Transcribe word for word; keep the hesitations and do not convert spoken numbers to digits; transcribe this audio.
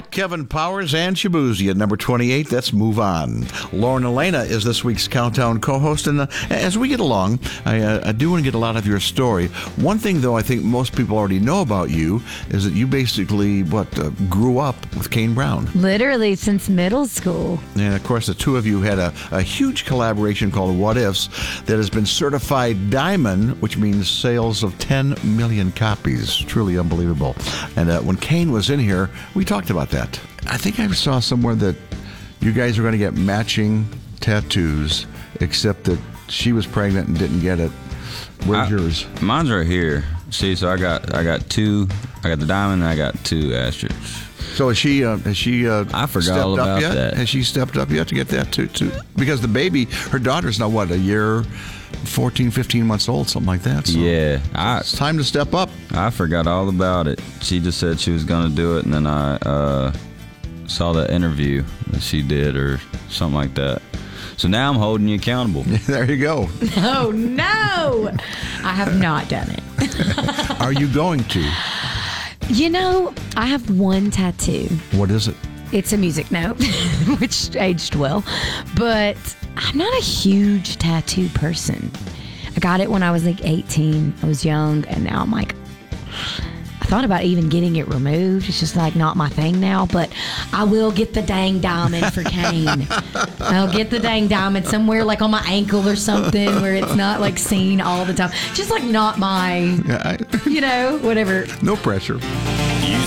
Kevin Powers and Shaboozey at number twenty-eight. That's Move On. Lauren Elena is this week's Countdown co-host. And uh, as we get along, I, uh, I do want to get a lot of your story. One thing, though, I think most people already know about you is that you basically, what, uh, grew up with Kane Brown. Literally since middle school. And, of course, the two of you had a, a huge collaboration called What Ifs that has been certified diamond, which means sales of ten million copies. Truly unbelievable. And uh, when Kane was in here, we talked about that. I think I saw somewhere that you guys were going to get matching tattoos, except that she was pregnant and didn't get it. Where's I, yours? Mine's right here. See, so I got I got two. I got the diamond and I got two asterisks. So has she, uh, has she uh, I forgot stepped all up about yet? that. Has she stepped up yet to get that too? too? Because the baby, her daughter's now, what, a year, fourteen, fifteen months old, something like that. So Yeah. I, it's time to step up. I forgot all about it. She just said she was going to do it, and then I uh, saw that interview that she did or something like that. So now I'm holding you accountable. There you go. Oh, no. I have not done it. Are you going to? You know, I have one tattoo. What is it? It's a music note, which aged well. But I'm not a huge tattoo person. I got it when I was like eighteen. I was young, and now I'm like, I thought about even getting it removed. It's just like not my thing now, but I will get the dang diamond for Kane. I'll get the dang diamond somewhere like on my ankle or something where it's not like seen all the time. Just like not my, Yeah, I, you know, whatever. no pressure.